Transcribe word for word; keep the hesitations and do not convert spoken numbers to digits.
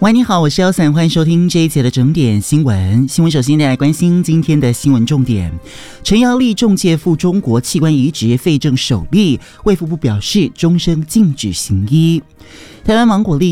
喂，你好，我是 Elson， 欢迎收听这一节的整点新闻。新闻首先来关心今天的新闻重点。陈耀立中介赴中国器官移植废政首例，卫福部表示终身禁止行医。台湾芒果栗